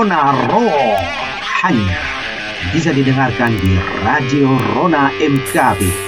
Rona Roll hanya bisa didengarkan di Radio Rona MKB